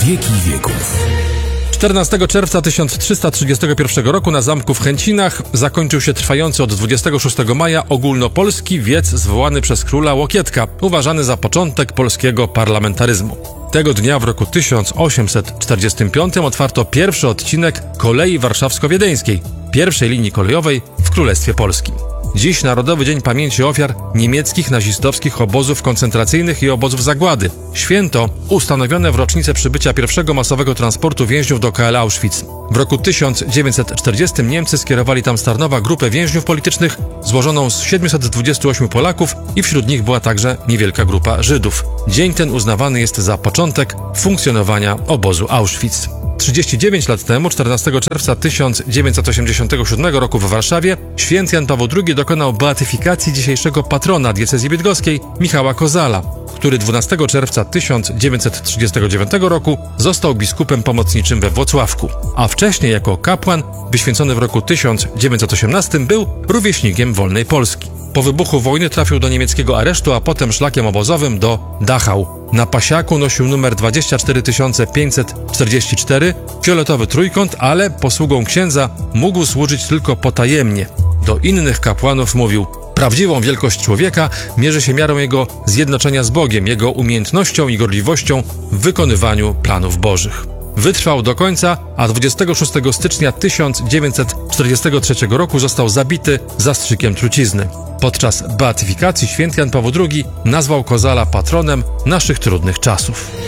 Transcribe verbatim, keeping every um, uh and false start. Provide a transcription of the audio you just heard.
wieki wieków. czternastego czerwca tysiąc trzysta trzydziestego pierwszego roku na zamku w Chęcinach zakończył się trwający od dwudziestego szóstego maja ogólnopolski wiec zwołany przez króla Łokietka, uważany za początek polskiego parlamentaryzmu. Tego dnia w roku tysiąc osiemset czterdziestym piątym otwarto pierwszy odcinek kolei warszawsko-wiedeńskiej, pierwszej linii kolejowej w Królestwie Polskim. Dziś Narodowy Dzień Pamięci Ofiar niemieckich nazistowskich obozów koncentracyjnych i obozów zagłady. Święto ustanowione w rocznicę przybycia pierwszego masowego transportu więźniów do K L Auschwitz. W roku tysiąc dziewięćset czterdziestym Niemcy skierowali tam z Tarnowa grupę więźniów politycznych złożoną z siedmiuset dwudziestu ośmiu Polaków i wśród nich była także niewielka grupa Żydów. Dzień ten uznawany jest za początek funkcjonowania obozu Auschwitz. trzydzieści dziewięć lat temu, czternastego czerwca tysiąc dziewięćset osiemdziesiątego siódmego roku w Warszawie, święty Jan Paweł drugi dokonał beatyfikacji dzisiejszego patrona diecezji bydgoskiej, Michała Kozala, który dwunastego czerwca tysiąc dziewięćset trzydziestego dziewiątego roku został biskupem pomocniczym we Włocławku, a wcześniej jako kapłan, wyświęcony w roku tysiąc dziewięćset osiemnastym, był rówieśnikiem wolnej Polski. Po wybuchu wojny trafił do niemieckiego aresztu, a potem szlakiem obozowym do Dachau. Na pasiaku nosił numer dwadzieścia cztery tysiące pięćset czterdzieści cztery, fioletowy trójkąt, ale posługą księdza mógł służyć tylko potajemnie. Do innych kapłanów mówił: prawdziwą wielkość człowieka mierzy się miarą jego zjednoczenia z Bogiem, jego umiejętnością i gorliwością w wykonywaniu planów bożych. Wytrwał do końca, a dwudziestego szóstego stycznia tysiąc dziewięćset czterdziestego trzeciego roku został zabity zastrzykiem trucizny. Podczas beatyfikacji święty Jan Paweł drugi nazwał Kozala patronem naszych trudnych czasów.